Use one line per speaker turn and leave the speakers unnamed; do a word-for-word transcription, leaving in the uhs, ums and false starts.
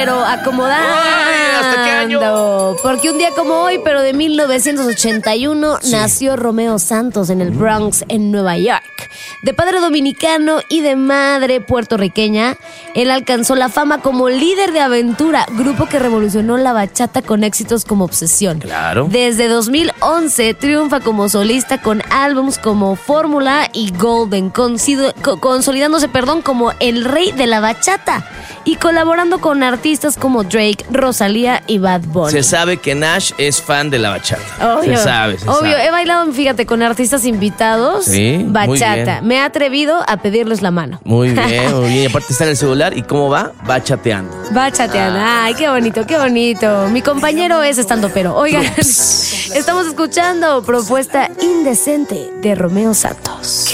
Pero acomodando.
Ay, ¿hasta qué año?
Porque un día como hoy, pero de mil novecientos ochenta y uno, sí, nació Romeo Santos en el Bronx, en Nueva York. De padre dominicano y de madre puertorriqueña, él alcanzó la fama como líder de Aventura, grupo que revolucionó la bachata con éxitos como Obsesión.
Claro.
Desde dos mil once triunfa como solista con álbums como Fórmula y Golden, consido- co- consolidándose, perdón, como el rey de la bachata y colaborando con artistas como Drake, Rosalía y Bad Bunny.
Se sabe que Nash es fan de la bachata.
Obvio,
se sabe, se
obvio.
sabe.
He bailado, fíjate, con artistas invitados,
Sí, muy
bachata.
bien.
Me he atrevido a pedirles la mano.
Muy bien, muy bien. Y aparte está en el celular. ¿Y cómo va? Va chateando.
Bachateando.
Ah.
Ay, qué bonito, qué bonito. Mi compañero es estando pero. Oigan, estamos escuchando Propuesta Indecente de Romeo Santos.